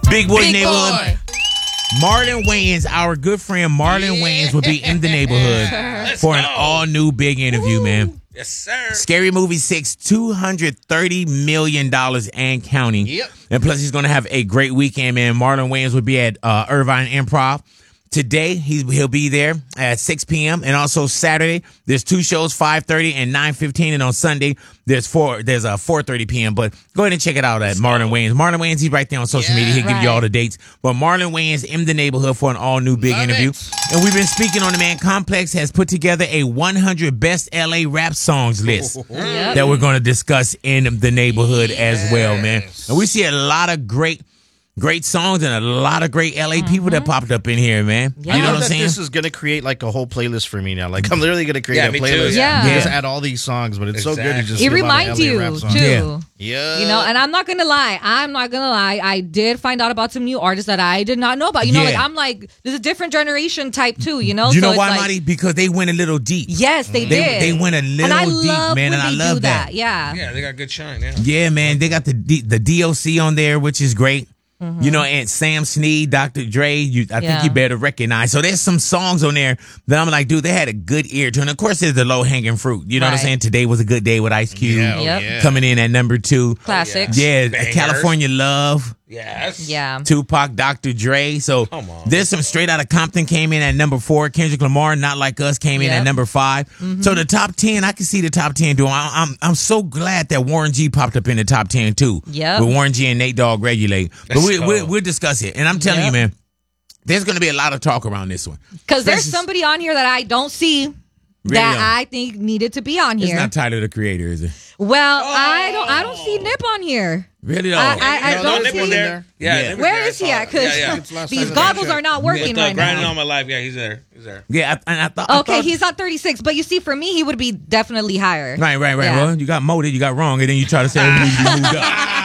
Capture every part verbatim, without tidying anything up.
Big Boy's Big Neighborhood. Boy. Marlon Wayans, our good friend Marlon Yeah. Wayans, will be in the neighborhood Let's for an go. all-new big interview, man. Yes, sir. Scary Movie six, two hundred thirty million dollars and counting. Yep. And plus, he's going to have a great weekend, man. Marlon Wayans will be at uh, Irvine Improv. Today, he's, he'll be there at six p.m. And also Saturday, there's two shows, five thirty and nine fifteen. And on Sunday, there's four. There's a four thirty p.m. But go ahead and check it out at Marlon Wayans. Marlon Wayans, he's right there on social Yeah, media. He'll give you right. all the dates. But Marlon Wayans in the neighborhood for an all-new big Love interview. it. And we've been speaking on the man. Complex has put together a one hundred best L A rap songs list Yep. that we're going to discuss in the neighborhood as well, man. Yes. And we see a lot of great, great songs and a lot of great L A people that popped up in here, man. Yeah. You I know know what I'm that saying? this is gonna create like a whole playlist for me now. Like I'm literally gonna create Yeah, a me too. playlist. Yeah. and Just Yeah. add all these songs, but it's so good to Exactly. just. It see a lot of reminds L A you rap songs. too. Yeah. Yeah. You know, and I'm not gonna lie. I'm not gonna lie. I did find out about some new artists that I did not know about. You know, Yeah. like I'm like, there's a different generation type too. You know, You know so it's why, like, Marty? Because they went a little deep. Yes, they, They- did. they went a little and I deep, love man, when and I they love do that. Yeah. Yeah, they got good shine. Yeah. Yeah, man. They got the D, the D O C on there, which is great. You know, and Sam Snead, Doctor Dre, you, I think Yeah. you better recognize. So there's some songs on there that I'm like, dude, they had a good ear to. And of course, there's the low hanging fruit. You know what I'm Right. saying? Today was a good day with Ice Cube Yeah, oh, Yep. yeah. coming in at number two. Classics. Yeah, Bangers. California Love. Yes. Yeah. Tupac, Doctor Dre. So Come on. there's some straight out of Compton came in at number four. Kendrick Lamar, Not Like Us, came in Yep. at number five. So the top ten, I can see the top ten doing. I- I'm I'm so glad that Warren G popped up in the top ten too. Yep. With Warren G and Nate Dogg regulate. But Let's we, go. we, we'll discuss it. And I'm telling Yep. you, man, there's going to be a lot of talk around this one. Because there's Especially- somebody on here that I don't see Really that don't. I think needed to be on It's here. not Tyler the Creator, is it? well, I don't. I don't see Nip on here. Really though. I, I, I No, don't Nip see. on there. Yeah. Yeah. Nip Where there. is he I saw at? it. Yeah, yeah. Because last these time I goggles checked. are not With working the right grinding now. on my life. Yeah, he's there. He's there. yeah, I, and I thought. I Okay, thought- he's at thirty-six, but you see, for me, he would be definitely higher. Right, right, right. Yeah. Well, you got molded, you got wrong, and then you try to say you moved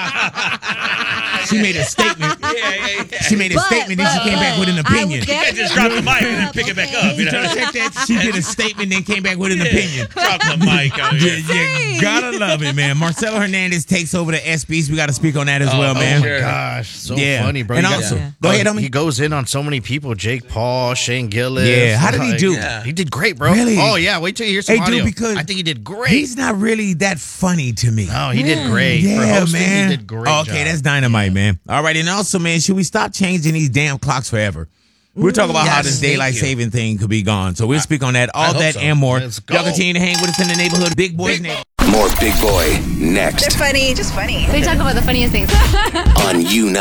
up. She made a statement. Yeah, yeah, yeah. She made a But- statement, then she but- came back with an I would opinion. definitely- just drop the mic and then pick it back up, you know? Try to check that. She did a statement, then came back with an opinion. Drop the mic out Yeah, here. you gotta love it, man. Marcelo Hernandez takes over the S Bs. We got to speak on that as Oh, well, oh, man. sure. Gosh, so Yeah. funny, bro. And You got- also, Yeah. go ahead, homie. He goes in on so many people: Jake Paul, Shane Gillis. Yeah, how did he do? Yeah. He did great, bro. Really? Oh yeah, wait till you hear some Hey, dude, audio. because I think he did great. He's not really that funny to me. Oh, he did great. For Yeah, hosting, man. He did great. okay, job. that's dynamite, man. All right, and also, man, should we stop changing these damn clocks forever? We're talking about how Yes, this thank daylight you. saving thing could be gone. So we'll speak on that, all hope that so. and more. Let's go. Y'all continue to hang with us in the neighborhood. Big Boys Neighborhood. More Big Boy next They're funny, just funny. They talk about the funniest things. on U.